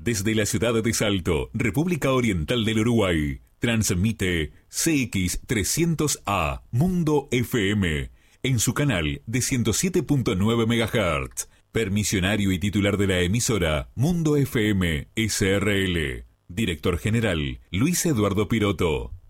Desde la ciudad de Salto, República Oriental del Uruguay, transmite CX300A Mundo FM en su canal de 107.9 MHz. Permisionario y titular de la emisora Mundo FM SRL. Director General Luis Eduardo Piroto.